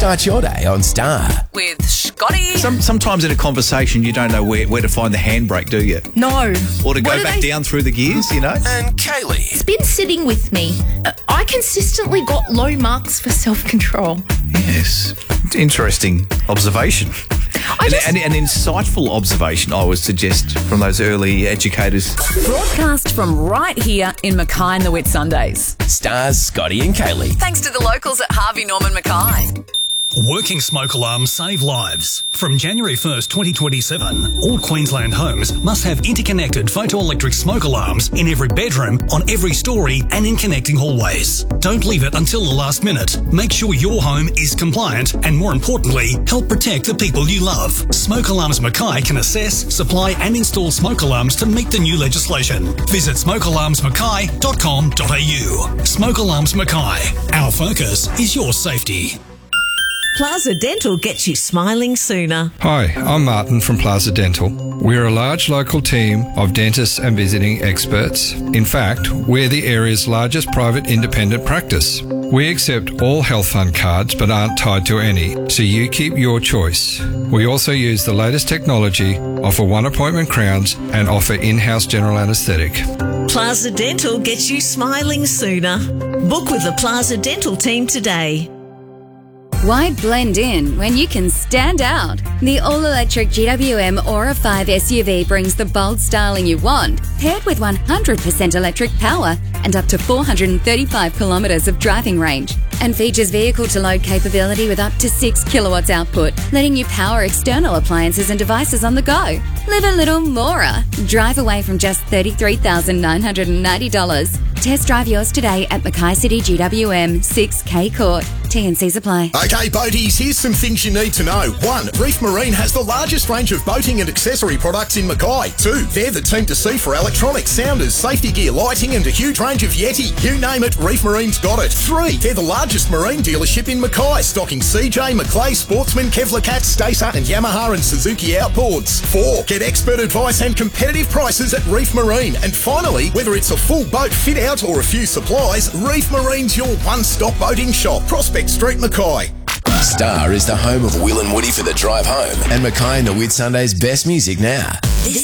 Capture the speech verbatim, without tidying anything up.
Start your day on Star. With Scotty. Some, sometimes in a conversation you don't know where, where to find the handbrake, do you? No. Or to go What do back they- down through the gears, you know? And Kaylee. It's been sitting with me. Uh, I consistently got low marks for self-control. Yes. Interesting observation. I An, just... an, an insightful observation, I would suggest, from those early educators. Broadcast from right here in Mackay and the Whitsundays. Stars, Scotty and Kaylee. Thanks to the locals at Harvey Norman Mackay. Working smoke alarms save lives. From January first, twenty twenty-seven, all Queensland homes must have interconnected photoelectric smoke alarms in every bedroom, on every story and in connecting hallways. Don't leave it until the last minute. Make sure your home is compliant and, more importantly, help protect the people you love. Smoke Alarms Mackay can assess, supply and install smoke alarms to meet the new legislation. Visit smoke alarms mackay dot com dot a u. Smoke Alarms Mackay. Our focus is your safety. Plaza Dental gets you smiling sooner. Hi, I'm Martin from Plaza Dental. We're a large local team of dentists and visiting experts. In fact, we're the area's largest private independent practice. We accept all health fund cards but aren't tied to any, so you keep your choice. We also use the latest technology, offer one appointment crowns and offer in-house general anaesthetic. Plaza Dental gets you smiling sooner. Book with the Plaza Dental team today. Why blend in when you can stand out? The all-electric G W M Aura five S U V brings the bold styling you want, paired with one hundred percent electric power and up to four hundred thirty-five kilometres of driving range, and features vehicle-to-load capability with up to six kilowatts output, letting you power external appliances and devices on the go. Live a little Mora. Drive away from just thirty-three thousand nine hundred ninety dollars. Test drive yours today at Mackay City G W M six K Court. T and Cs apply. Okay, boaties, here's some things you need to know. One, Reef Marine has the largest range of boating and accessory products in Mackay. Two, they're the team to see for electronics, sounders, safety gear, lighting and a huge range of Yeti. You name it, Reef Marine's got it. Three, they're the largest marine dealership in Mackay, stocking C J, Maclay, Sportsman, Kevlar Cat, Stacer and Yamaha and Suzuki outboards. Four, get expert advice and competitive prices at Reef Marine. And finally, whether it's a full boat fit out or a few supplies, Reef Marine's your one-stop boating shop. Prospect Street, Mackay. Star is the home of Will and Woody for the drive home, and Mackay and the Whitsundays' best music now.